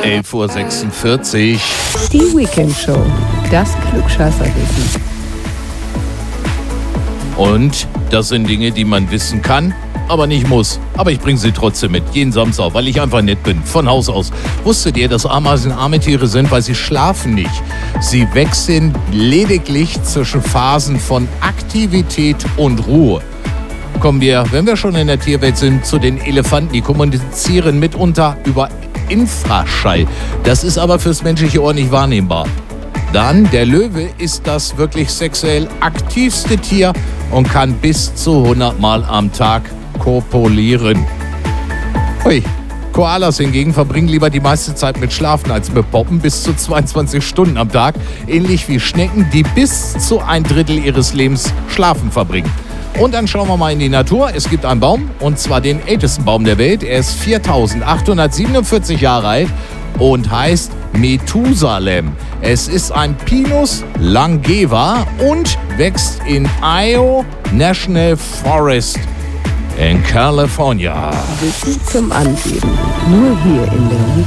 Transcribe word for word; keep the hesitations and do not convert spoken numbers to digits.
elf Uhr sechsundvierzig. Die Weekend Show. Das Klugscheißerwissen. Und das sind Dinge, die man wissen kann, aber nicht muss. Aber ich bringe sie trotzdem mit, jeden Samstag, weil ich einfach nett bin, von Haus aus. Wusstet ihr, dass Ameisen arme Tiere sind, weil sie schlafen nicht? Sie wechseln lediglich zwischen Phasen von Aktivität und Ruhe. Kommen wir, wenn wir schon in der Tierwelt sind, zu den Elefanten. Die kommunizieren mitunter über Infraschall. Das ist aber fürs menschliche Ohr nicht wahrnehmbar. Dann, der Löwe ist das wirklich sexuell aktivste Tier und kann bis zu hundert Mal am Tag kopulieren. Hui. Koalas hingegen verbringen lieber die meiste Zeit mit Schlafen als mit Poppen, bis zu zweiundzwanzig Stunden am Tag. Ähnlich wie Schnecken, die bis zu ein Drittel ihres Lebens schlafen verbringen. Und dann schauen wir mal in die Natur. Es gibt einen Baum, und zwar den ältesten Baum der Welt. Er ist viertausendachthundertsiebenundvierzig Jahre alt und heißt Methusalem. Es ist ein Pinus langeva und wächst in Iowa National Forest in California. Wissen zum Angeben. Nur hier in der